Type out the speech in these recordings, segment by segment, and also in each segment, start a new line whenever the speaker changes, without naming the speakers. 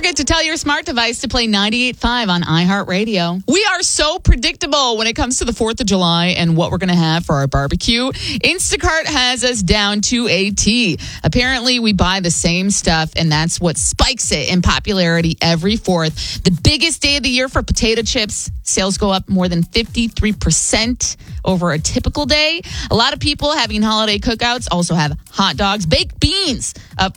forget to tell your smart device to play 98.5 on iHeartRadio. We are so predictable when it comes to the 4th of July and what we're going to have for our barbecue. Instacart has us down to a T. Apparently, we buy the same stuff, and that's what spikes it in popularity every 4th. The biggest day of the year for potato chips. Sales go up more than 53% over a typical day. A lot of people having holiday cookouts also have hot dogs, baked beans up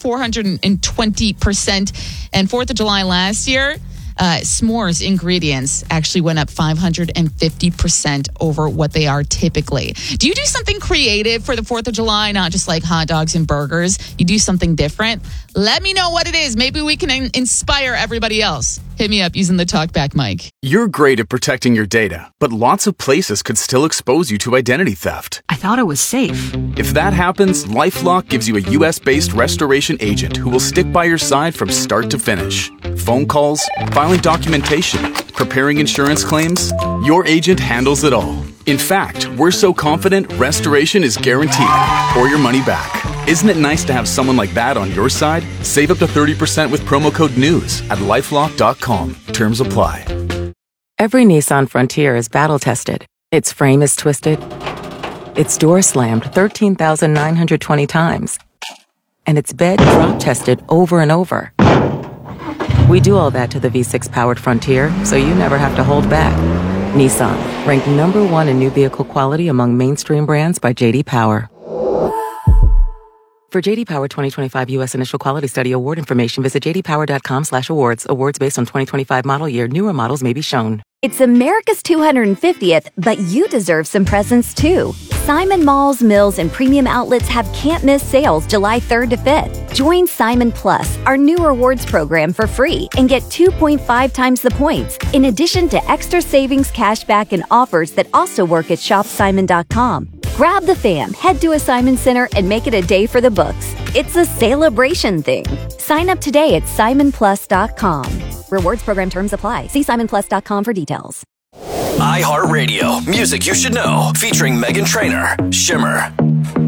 420%. And 4th of July last year, s'mores ingredients actually went up 550% over what they are typically. Do you do something creative for the 4th of July, not just like hot dogs and burgers? You do something different? Let me know what it is. Maybe we can inspire everybody else. Hit me up using the TalkBack mic.
You're great at protecting your data, but lots of places could still expose you to identity theft.
I thought it was safe.
If that happens, LifeLock gives you a U.S.-based restoration agent who will stick by your side from start to finish. Phone calls, filing documentation, preparing insurance claims, your agent handles it all. In fact, we're so confident restoration is guaranteed or your money back. Isn't it nice to have someone like that on your side? Save up to 30% with promo code NEWS at LifeLock.com. Terms apply.
Every Nissan Frontier is battle-tested. Its frame is twisted. Its door slammed 13,920 times. And its bed drop-tested over and over. We do all that to the V6-powered Frontier, so you never have to hold back. Nissan, ranked number 1 in new vehicle quality among mainstream brands by J.D. Power. For J.D. Power 2025 U.S. Initial Quality Study award information, visit jdpower.com/awards. Awards based on 2025 model year. Newer models may be shown.
It's America's 250th, but you deserve some presents too. Simon Malls, Mills, and Premium Outlets have can't-miss sales July 3rd to 5th. Join Simon Plus, our new rewards program, for free and get 2.5 times the points, in addition to extra savings, cashback, and offers that also work at shopsimon.com. Grab the fam, head to a Simon Center, and make it a day for the books. It's a celebration thing. Sign up today at simonplus.com. Rewards program terms apply. See simonplus.com for details.
iHeartRadio, music you should know, featuring Meghan Trainor, Shimmer.